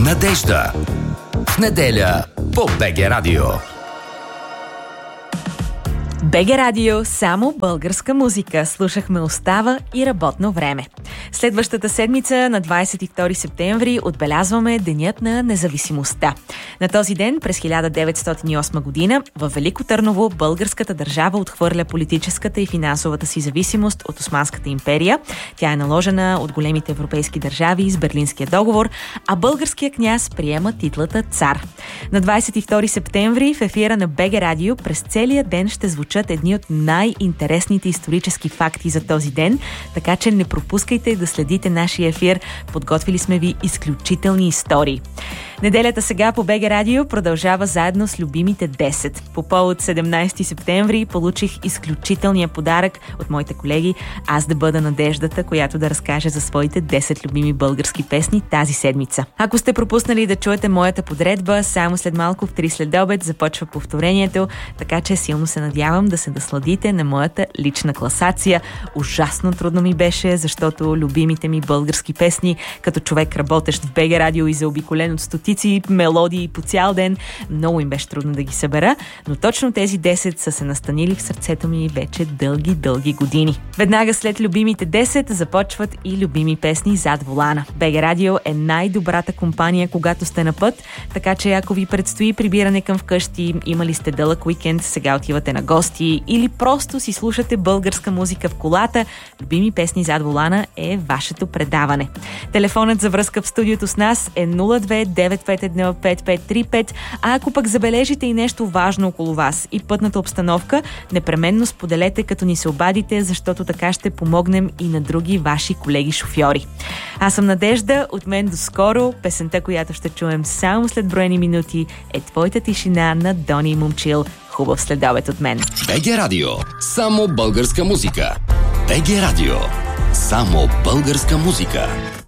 Надежда. В неделя по БГ Радио. БГ Радио, само българска музика. Слушахме Устава и Работно време. Следващата седмица, на 22 септември, отбелязваме Денят на независимостта. На този ден, през 1908 година, във Велико Търново българската държава отхвърля политическата и финансовата си зависимост от Османската империя. Тя е наложена от големите европейски държави с Берлинския договор, а българският княз приема титлата цар. На 22 септември в ефира на БГ Радио през целия ден ще звучат едни от най-интересните исторически факти за този ден, така че не пропускайте да следите нашия ефир. Подготвили сме ви изключителни истории. Неделята сега по БГ Радио продължава заедно с любимите 10. По повод 17 септември получих изключителния подарък от моите колеги аз да бъда Надеждата, която да разкаже за своите 10 любими български песни тази седмица. Ако сте пропуснали да чуете моята подредба, само след малко в 3 следобед започва повторението, така че силно се надявам да се насладите на моята лична класация. Ужасно трудно ми беше, защото любимите ми български песни, като човек работещ в БГ Радио и заобиколен от стотици мелодии по цял ден, много им беше трудно да ги събера, но точно тези 10 са се настанили в сърцето ми вече дълги години. Веднага след любимите 10 започват и любими песни зад волана. БГ Радио е най-добрата компания, когато сте на път, така че ако ви предстои прибиране към вкъщи, имали сте дълъг уикенд, сега отивате на гости или просто си слушате българска музика в колата, любими песни зад волана е вашето предаване. Телефонът за връзка в студиото с нас е 02-951-5535, а ако пък забележите и нещо важно около вас и пътната обстановка, непременно споделете, като ни се обадите, защото така ще помогнем и на други ваши колеги шофьори. Аз съм Надежда, от мен до скоро. Песента, която ще чуем само след броени минути, е Твоята тишина на Дони Момчил. Хубав следобед от мен. БГ Радио. Само българска музика. БГ Радио. Само българска музика.